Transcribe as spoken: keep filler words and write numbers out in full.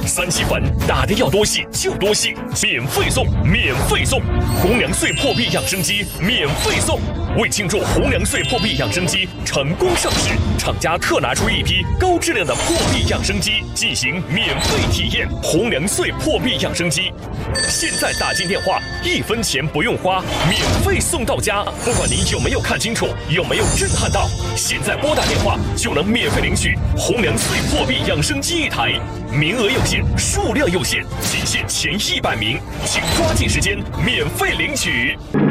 三七粉打的要多细就多细，免费送，免费送！红娘穗破壁养生机免费送！为庆祝红娘穗破壁养生机成功上市，厂家特拿出一批高质量的破壁养生机进行免费体验。红娘穗破壁养生机，现在打进电话，一分钱不用花，免费送到家。不管您有没有看清楚，有没有震撼到，现在拨打电话就能免费领取红娘穗破壁养生机一台，名额有限，数量有限，仅限前一百名，请抓紧时间免费领取。